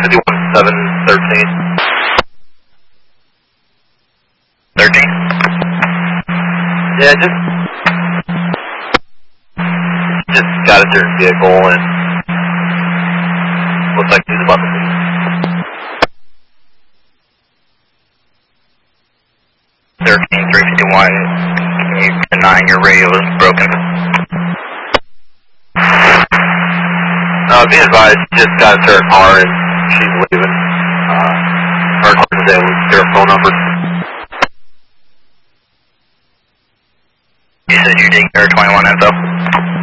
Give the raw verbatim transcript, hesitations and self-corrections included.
fifty-one seven thirteen. thirteen? Yeah, just... Just got a dirt vehicle and... Looks like he's about to leave. thirteen three fifty-one, can you deny your radio is broken? Uh, be advised, just got into her car and she's leaving. Uh, her car today with their phone number. You said you didn't get her twenty-one info?